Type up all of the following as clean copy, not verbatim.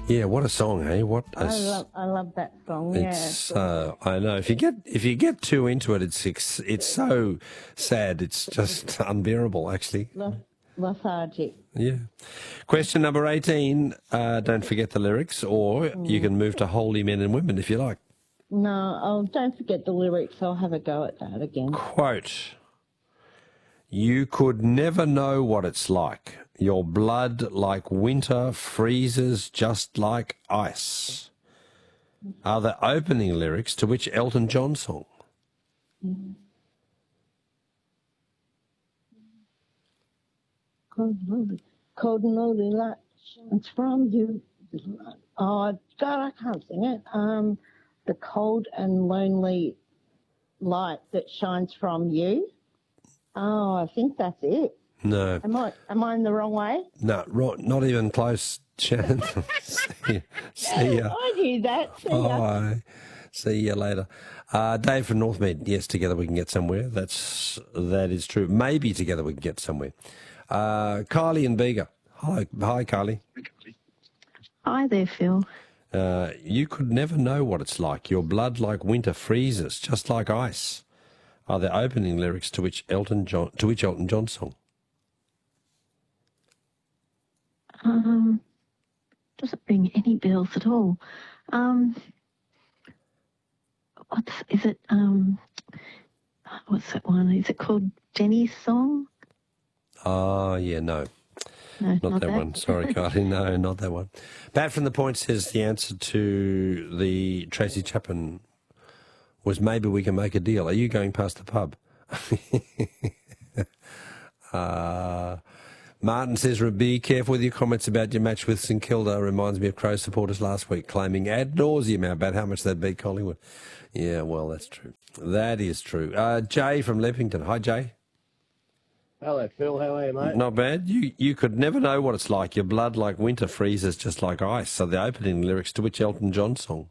Yeah, what a song, eh? I love that song. It's I know if you get too into it, it's so sad. It's just unbearable, actually. Lethargic. Yeah. Question number 18. Don't forget the lyrics, or you can move to Holy Men and Women if you like. No, don't forget the lyrics. I'll have a go at that again. Quote: "You could never know what it's like. Your blood, like winter, freezes just like ice," are the opening lyrics to which Elton John song? Cold and lonely light shines from you. Oh, God, I can't sing it. The cold and lonely light that shines from you. Oh, I think that's it. No. Am I in the wrong way? No, not even close, Shannon. See ya. I knew that. See ya. Bye. See you later. Dave from Northmead. Yes, together we can get somewhere. That is true. Maybe together we can get somewhere. Kylie and Bega. Hi, Kylie. Hi there, Phil. You could never know what it's like. Your blood, like winter, freezes just like ice, are the opening lyrics to which Elton John song? Doesn't ring any bells at all. What's that one? Is it called Jenny's Song? Oh, yeah, no. No, Not that one. Sorry, Kylie. No, not that one. Pat from the Point says the answer to the Tracy Chapman was maybe we can make a deal. Are you going past the pub? Martin says, be careful with your comments about your match with St Kilda. Reminds me of Crow supporters last week claiming ad nauseum about how much they beat Collingwood. Yeah, well, that's true. That is true. Jay from Leppington. Hi, Jay. Hello, Phil. How are you, mate? Not bad. You could never know what it's like. Your blood, like winter, freezes just like ice. So the opening lyrics to which Elton John song?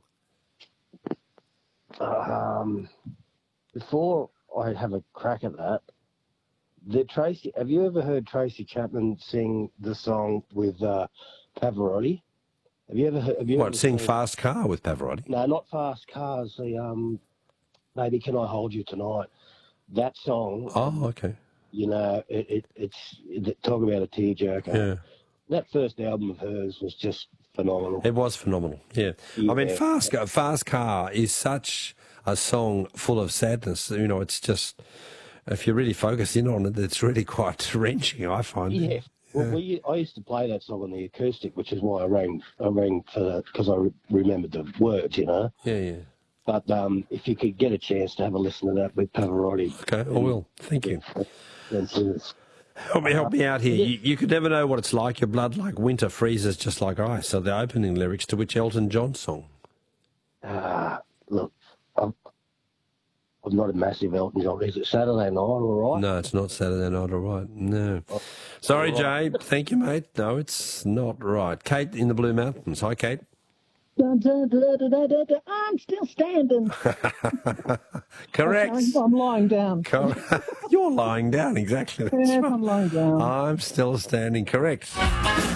Before I have a crack at that, have you ever heard Tracy Chapman sing the song with Pavarotti? Have you ever heard? Sing Fast Car with Pavarotti? No, not Fast Cars. The Maybe Can I Hold You Tonight? That song. Oh, okay. You know, it's talk about a tearjerker. Yeah. That first album of hers was just phenomenal. It was phenomenal, yeah. I mean, Fast Car is such a song full of sadness. You know, it's just, if you really focus in on it, it's really quite wrenching, I find. Yeah. Well, I used to play that song on the acoustic, which is why I rang for that, because I remembered the words, you know. Yeah, yeah. But if you could get a chance to have a listen to that with Pavarotti. Okay, I will. Thank you. Help me out here. You could never know what it's like. Your blood, like winter, freezes just like ice. So the opening lyrics to which Elton John song? Look, I'm not a massive Elton John. Is it Saturday Night all right? No, it's not Saturday Night all right. No. Sorry, Jay. Thank you, mate. No, it's not right. Kate in the Blue Mountains. Hi, Kate. I'm still standing. Correct. I'm lying down. You're lying down, exactly. Yes, I'm lying down. I'm still standing. Correct.